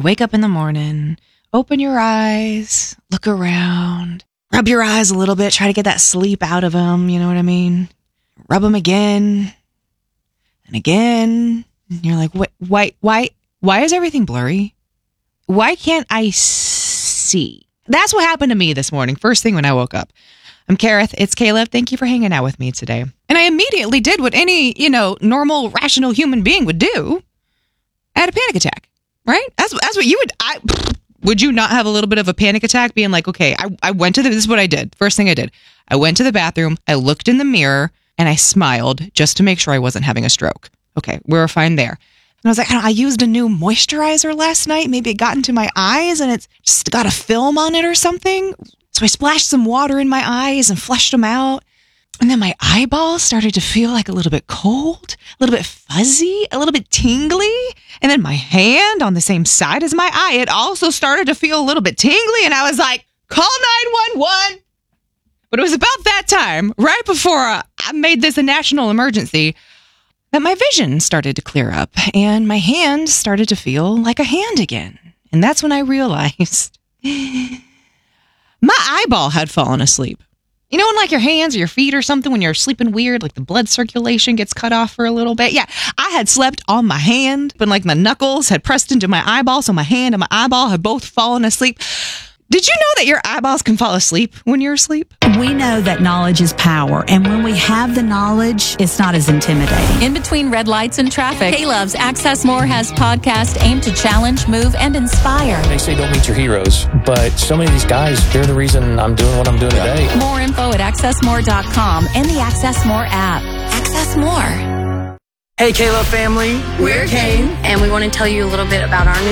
You wake up in the morning, open your eyes, look around, rub your eyes a little bit, try to get that sleep out of them, you know what I mean? Rub them again and again. And you're like, why is everything blurry? Why can't I see? That's what happened to me this morning, first thing when I woke up. I'm Kareth. It's Caleb. Thank you for hanging out with me today. And I immediately did what any, normal, rational human being would do. I had a panic attack, right? That's what you would. Would you not have a little bit of a panic attack being like, okay, I went to this is what I did. First thing I did. I went to the bathroom. I looked in the mirror and I smiled just to make sure I wasn't having a stroke. Okay, we were fine there. And I was like, I used a new moisturizer last night. Maybe it got into my eyes and it's just got a film on it or something. So I splashed some water in my eyes and flushed them out. And then my eyeballs started to feel like a little bit cold, a little bit fuzzy, a little bit tingly. And then my hand on the same side as my eye, it also started to feel a little bit tingly. And I was like, call 911. But it was about that time, right before I made this a national emergency, that my vision started to clear up and my hand started to feel like a hand again. And that's when I realized my eyeball had fallen asleep. You know, when like your hands or your feet or something, when you're sleeping weird, like the blood circulation gets cut off for a little bit. Yeah, I had slept on my hand, but like my knuckles had pressed into my eyeball. So my hand and my eyeball had both fallen asleep. Did you know that your eyeballs can fall asleep when you're asleep? We know that knowledge is power, and when we have the knowledge, it's not as intimidating. In between red lights and traffic, K-Love's Access More has podcast aimed to challenge, move, and inspire. They say don't meet your heroes, but so many of these guys, they're the reason I'm doing what I'm doing today. More info at accessmore.com and the Access More app. Access More. Hey, K-Love family. We're Kane, and we want to tell you a little bit about our new